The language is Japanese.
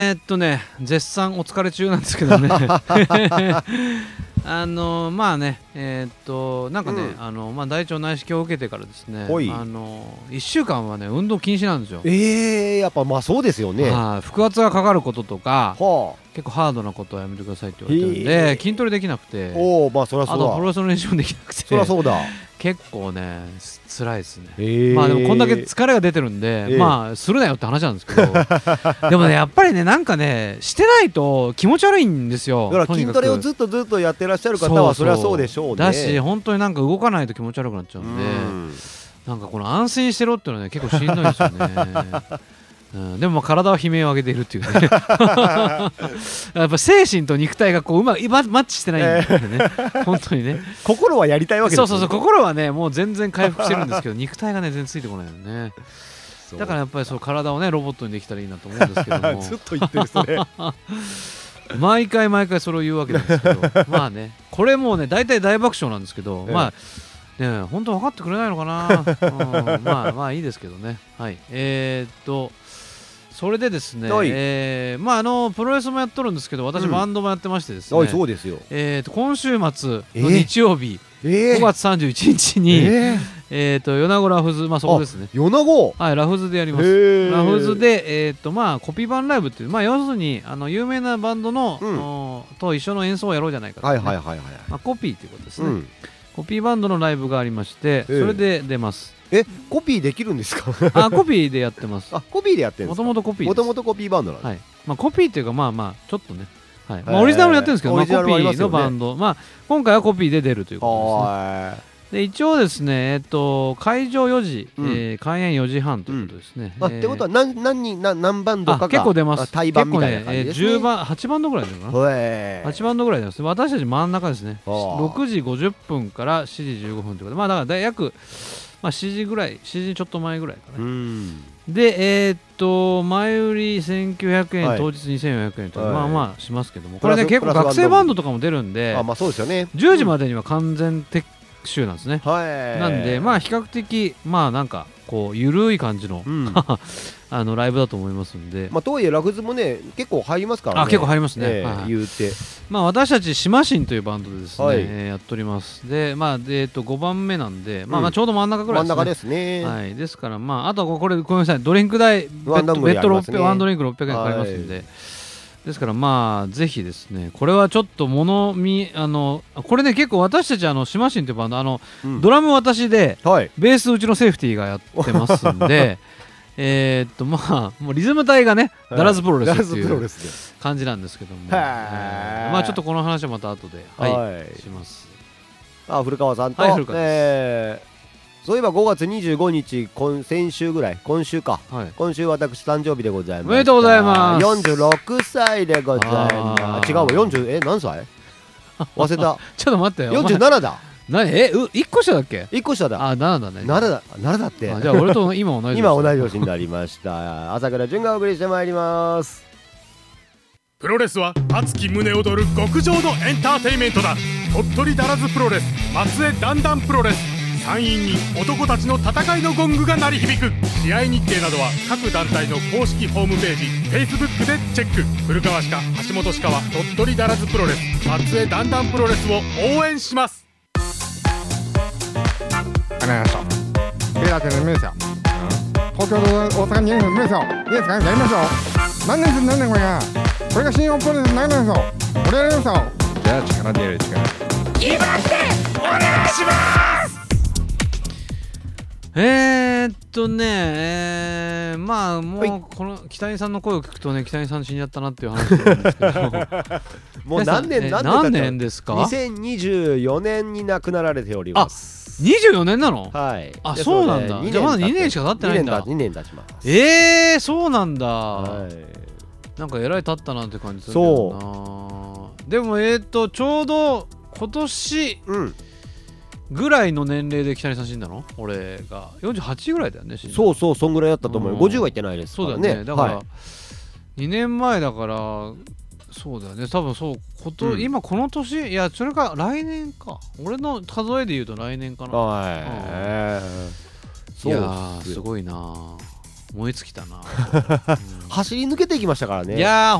絶賛お疲れ中なんですけどねまあねなんかね、まあ、大腸内視鏡を受けてからですね、1週間はね運動禁止なんですよ。 やっぱまあそうですよね。 腹圧がかかることとか、結構ハードなことはやめてくださいって言われてるんで筋トレできなくて、 まあそりゃそうだ。 あとプロレスの練習もできなくて、 そりゃそうだ。 結構ね辛いですね。まあでもこんだけ疲れが出てるんで、まあするなよって話なんですけどでもねやっぱりねなんかねしてないと気持ち悪いんですよ。 だから筋トレをずっとやってらっしゃる方はそりゃそうでしょうね。 だし本当になんか動かないと気持ち悪くなっちゃうんで、なんかこの安心してろっていうのはね結構しんどいんですよねでもまあ体は悲鳴を上げているっていうねやっぱ精神と肉体がこうまくマッチしてないんでね本当にね心はやりたいわけですよね。 そう心はねもう全然回復してるんですけど肉体がね全然ついてこないよね。だからやっぱりそう体をねロボットにできたらいいなと思うんですけどもずっと言ってるそれ毎回それを言うわけなんですけどまあねこれもうね大体大爆笑なんですけど、まあね本当分かってくれないのかなまあいいですけどね。はいそれでですね、まあプロレスもやっとるんですけど私バンドもやってましてですね、 そうですよ。 今週末の日曜日、5月31日に米子ラフズ、まあそこですね。 米子、 はい、ラフズでやります。ラフズでまあコピー版ライブっていう、まあ要するに有名なバンドのと一緒の演奏をやろうじゃないかと、まあコピーということですね。コピーバンドのライブがありまして、それで出ます。 コピーできるんですか？ コピーでやってます。 コピーでやってるんですか？ もともとコピーです。 もともとコピーバンドなんです。 はい。まあコピーっていうかまあちょっとね、はい。まあオリジナルもやってるんですけど、まあコピーのバンド、まあ今回はコピーで出るということですね。で一応ですね会場4時、開演4時半ということですね。 ってことは何バンドかが結構出ます。 対バンみたいな感じですね。 10番8バンドぐらい出るかな。8バンドぐらい出ます。私たち真ん中ですね。6時50分から7時15分ということで、まあだから約7時ぐらい、7時ちょっと前ぐらいかね。で前売り1900円、当日2400円とまあしますけども、これね結構学生バンドとかも出るんで、 そうですよね。 10時までには完全撤収なんですね。なんでまあ比較的まあなんかこうゆるい感じのライブだと思いますんで、 とはいえラフズもね結構入りますからね。 結構入りますね。 言うてまあ私たちシマシンというバンドでですねやっております。でまあ5番目なんでまあちょうど真ん中ぐらいですね。 真ん中ですね。 はい。ですからまああとはこれごめんなさい、ドリンク代ワンドリンク600円かかりますんで。ですからまあぜひですねこれはちょっとこれね結構私たちシマシンというバンドドラム私でベースうちのセーフティーがやってますんでまあもうリズム隊がねダラズプロレスっていう感じなんですけども、まあちょっとこの話はまた後でします。 古川さんとそういえば5月25日先週ぐらい今週私誕生日でございます。 おめでとうございます。 46歳でございます。違うわ40何歳忘れたちょっと待ってよ 47だ。 1個下だっけ ？1個下だ。 7だね。 7だって。 じゃあ俺と今同じ年になりました朝倉純がお送りしてまいります。 プロレスは熱き胸躍る極上のエンターテイメントだ。鳥取ダラズプロレス、松江ダンダンプロレス、山陰に男たちの戦いのゴングが鳴り響く。試合日程などは各団体の公式ホームページ Facebook でチェック。古川鹿、橋本鹿は鳥取ダラズプロレス、松江ダンダンプロレスを応援します。 ベラテの名車、東京と大阪に名車、いいですかね、やりましょう。何年これが新日本プロレス何年ですよ。俺やりますよ。じゃあ力でやる力。 決まってお願いします。 まあもうこの北谷さんの声を聞くとね北谷さん死んじゃったなっていう話なんですけどもう何年ですか ？2024年に亡くなられております。 24年なの？ はい。 そうなんだ。じゃあまだ2年しか経ってないんだ。 2年経ちます。 そうなんだ。なんかえらい経ったなって感じするけどな。でもちょうど今年ぐらいの年齢で北谷さん死んだの？俺が48ぐらいだよね。 そうそんぐらいだったと思うよ。50は言ってないですからね。 そうだよね。だから2年前だからそうだよね。多分そう今この年、いやそれか来年か。俺の数えで言うと来年かな。いやすごいな。 燃え尽きたな、 走り抜けていきましたからね。 いやー